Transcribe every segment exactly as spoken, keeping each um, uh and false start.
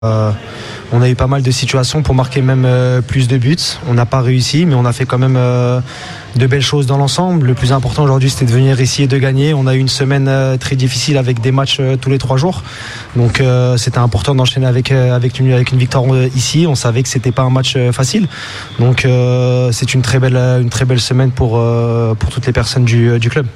Euh, on a eu pas mal de situations pour marquer même euh, plus de buts. On n'a pas réussi, mais on a fait quand même euh, de belles choses dans l'ensemble. Le plus important aujourd'hui, c'était de venir ici et de gagner. On a eu une semaine euh, très difficile avec des matchs euh, tous les trois jours. Donc euh, c'était important d'enchaîner avec, euh, avec, une, avec une victoire euh, ici. On savait que c'était pas un match euh, facile. Donc euh, c'est une très belle, une très belle semaine pour, euh, pour toutes les personnes du, du club.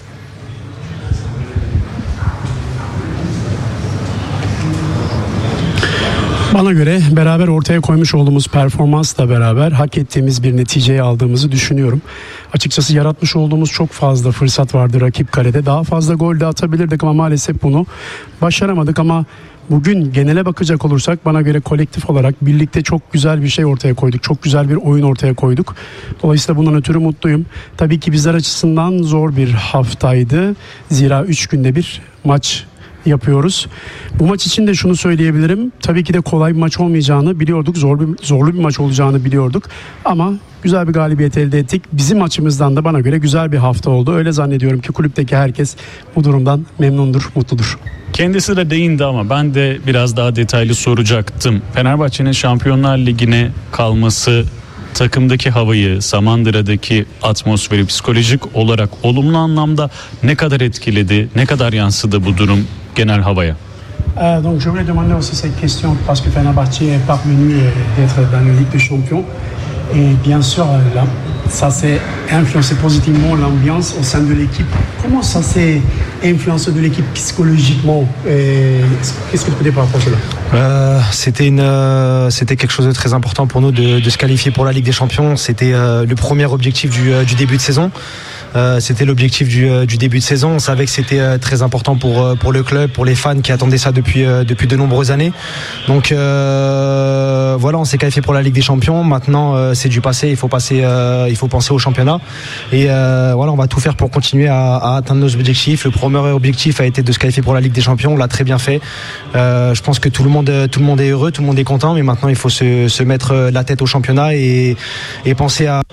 Bana göre beraber ortaya koymuş olduğumuz performansla beraber hak ettiğimiz bir neticeyi aldığımızı düşünüyorum. Açıkçası yaratmış olduğumuz çok fazla fırsat vardı rakip kalede. Daha fazla gol de atabilirdik ama maalesef bunu başaramadık ama bugün genele bakacak olursak bana göre kolektif olarak birlikte çok güzel bir şey ortaya koyduk. Çok güzel bir oyun ortaya koyduk. Dolayısıyla bundan ötürü mutluyum. Tabii ki bizler açısından zor bir haftaydı. Zira üç günde bir maç yapıyoruz. Bu maç için de şunu söyleyebilirim. Tabii ki de kolay bir maç olmayacağını biliyorduk. Zor bir, zorlu bir maç olacağını biliyorduk. Ama güzel bir galibiyet elde ettik. Bizim açımızdan da bana göre güzel bir hafta oldu. Öyle zannediyorum ki kulüpteki herkes bu durumdan memnundur, mutludur. Kendisi de değindi ama ben de biraz daha detaylı soracaktım. Fenerbahçe'nin Şampiyonlar Ligi'ne kalması takımdaki havayı, Samandıra'daki atmosferi psikolojik olarak olumlu anlamda ne kadar etkiledi, ne kadar yansıdı bu durum genel havaya? Euh, donc je voulais demander aussi cette question parce que Fenerbahçe est parvenu d'être dans la Ligue des Champions et bien sûr là, ça s'est influencé positivement l'ambiance au sein de l'équipe. Comment ça s'est influencé de l'équipe psychologiquement et qu'est-ce que tu peux dire par rapport à cela? Euh, c'était une, euh, c'était quelque chose de très important pour nous de, de se qualifier pour la Ligue des Champions. C'était euh, le premier objectif du, euh, du début de saison. Euh, c'était l'objectif du, euh, du début de saison. On savait que c'était euh, très important pour, euh, pour le club, pour les fans qui attendaient ça depuis, euh, depuis de nombreuses années. Donc euh, voilà, on s'est qualifié pour la Ligue des Champions. Maintenant, euh, c'est du passé. Il faut passer, euh, il faut penser au championnat. Et euh, voilà, on va tout faire pour continuer à, à atteindre nos objectifs. Le premier objectif a été de se qualifier pour la Ligue des Champions. On l'a très bien fait. Euh, je pense que tout le monde, tout le monde est heureux, tout le monde est content. Mais maintenant, il faut se, se mettre la tête au championnat et, et penser à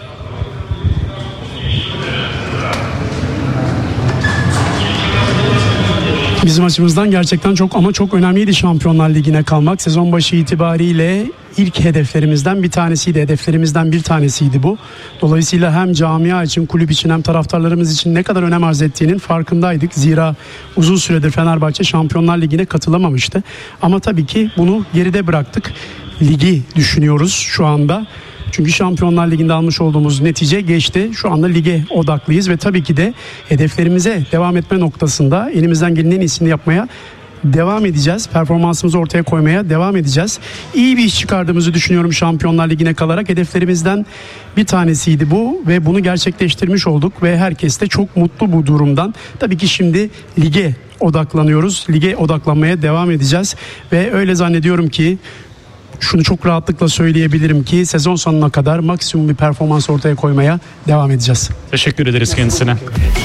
Bizim açımızdan gerçekten çok ama çok önemliydi Şampiyonlar Ligi'ne kalmak. Sezon başı itibariyle ilk hedeflerimizden bir tanesiydi. Hedeflerimizden bir tanesiydi bu. Dolayısıyla hem camia için, kulüp için hem taraftarlarımız için ne kadar önem arz ettiğinin farkındaydık. Zira uzun süredir Fenerbahçe Şampiyonlar Ligi'ne katılamamıştı. Ama tabii ki bunu geride bıraktık. Ligi düşünüyoruz şu anda. Çünkü Şampiyonlar Ligi'nde almış olduğumuz netice geçti. Şu anda lige odaklıyız ve tabii ki de hedeflerimize devam etme noktasında elimizden gelenin en iyisini yapmaya devam edeceğiz. Performansımızı ortaya koymaya devam edeceğiz. İyi bir iş çıkardığımızı düşünüyorum Şampiyonlar Ligi'ne kalarak. Hedeflerimizden bir tanesiydi bu ve bunu gerçekleştirmiş olduk ve herkes de çok mutlu bu durumdan. Tabii ki şimdi lige odaklanıyoruz. Lige odaklanmaya devam edeceğiz ve öyle zannediyorum ki şunu çok rahatlıkla söyleyebilirim ki sezon sonuna kadar maksimum bir performans ortaya koymaya devam edeceğiz. Teşekkür ederiz kendisine.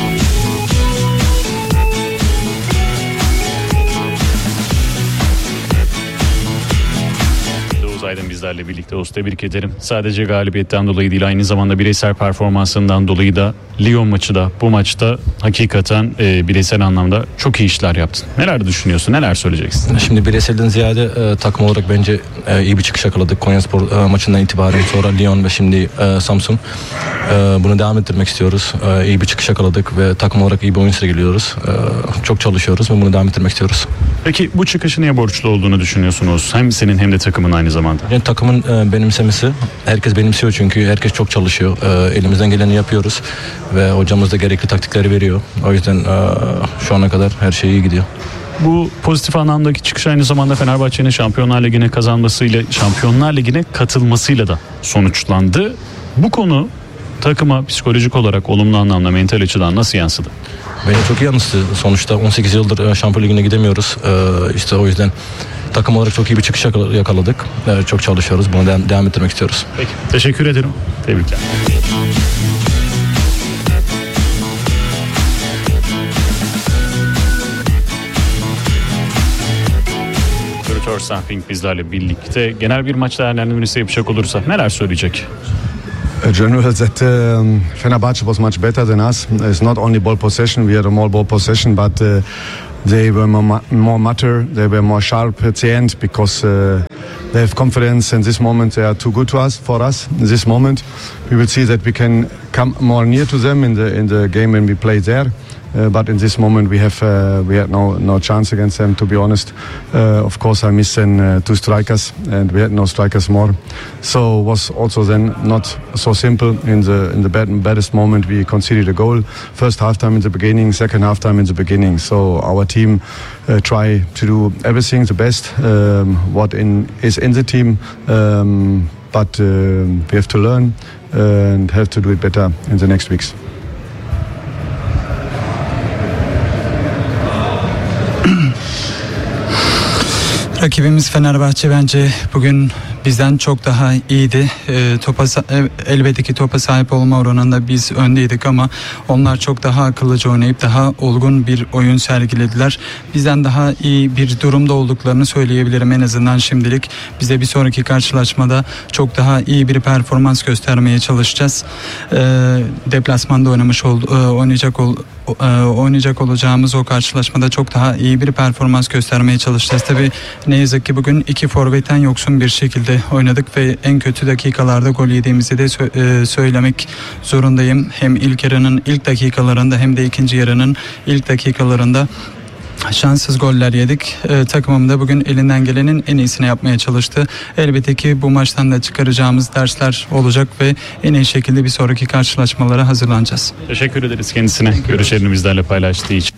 Aydın bizlerle birlikte olsun. Tebrik ederim. Sadece galibiyetten dolayı değil, aynı zamanda bireysel performansından dolayı da Lyon maçı da bu maçta hakikaten e, bireysel anlamda çok iyi işler yaptın. Neler düşünüyorsun? Neler söyleyeceksin? Şimdi bireyselden ziyade e, takım olarak bence e, iyi bir çıkış yakaladık. Konyaspor e, maçından itibaren sonra Lyon ve şimdi e, Samsun. E, bunu devam ettirmek istiyoruz. E, iyi bir çıkış yakaladık ve takım olarak iyi bir oyun sergiliyoruz. E, çok çalışıyoruz ve bunu devam ettirmek istiyoruz. Peki bu çıkışı neye borçlu olduğunu düşünüyorsunuz? Hem senin hem de takımın aynı zamanda. Yani takımın e, benimsemesi. Herkes benimsiyor çünkü herkes çok çalışıyor. E, elimizden geleni yapıyoruz ve hocamız da gerekli taktikleri veriyor. O yüzden e, şu ana kadar her şey iyi gidiyor. Bu pozitif anlamdaki çıkış aynı zamanda Fenerbahçe'nin Şampiyonlar Ligi'ne kazanmasıyla, Şampiyonlar Ligi'ne katılmasıyla da sonuçlandı. Bu konu takıma psikolojik olarak olumlu anlamda, mental açıdan nasıl yansıdı? Beni çok iyi yansıdı. Sonuçta on sekiz yıldır Şampiyonlar Ligi'ne gidemiyoruz. E, işte o yüzden takım olarak çok iyi bir çıkış yakaladık. E, çok çalışıyoruz. Bunu devam, devam ettirmek istiyoruz. Peki. Teşekkür ederim. Tebrikler. Samping bizlerle birlikte. Genel bir maç değerlendirmesi yapacak olursa neler söyleyecek? General that um, Fenerbahce was much better than us. It's not only ball possession. We had a more ball possession, but uh, they were more, more mature, they were more sharp at the end because uh, they have confidence in this moment. They are too good to us, for us. In this moment, we will see that we can come more near to them in the in the game when we play there. Uh, but in this moment, we have uh, we had no no chance against them. To be honest, uh, of course, I missed then uh, two strikers, and we had no strikers more. So was also then not so simple. In the in the bad, baddest moment, we conceded a goal. First half time in the beginning, second half time in the beginning. So our team uh, try to do everything the best um, what in is in the team. Um, but uh, we have to learn uh, and have to do it better in the next weeks. Rakibimiz Fenerbahçe bence bugün bizden çok daha iyiydi. E, topa elbette ki topa sahip olma oranında biz öndeydik ama onlar çok daha akıllıca oynayıp daha olgun bir oyun sergilediler. Bizden daha iyi bir durumda olduklarını söyleyebilirim en azından şimdilik. Bize bir sonraki karşılaşmada çok daha iyi bir performans göstermeye çalışacağız. E, deplasmanda oynamış ol, e, oynayacak ol, e, oynayacak olacağımız o karşılaşmada çok daha iyi bir performans göstermeye çalışacağız. Tabii ne yazık ki bugün iki forvetten yoksun bir şekilde oynadık ve en kötü dakikalarda gol yediğimizi de sö- e, söylemek zorundayım. Hem ilk yarının ilk dakikalarında hem de ikinci yarının ilk dakikalarında şanssız goller yedik. Ee, takımım da bugün elinden gelenin en iyisini yapmaya çalıştı. Elbette ki bu maçtan da çıkaracağımız dersler olacak ve en iyi şekilde bir sonraki karşılaşmalara hazırlanacağız. Teşekkür ederiz kendisine görüşlerini bizlerle paylaştığı için.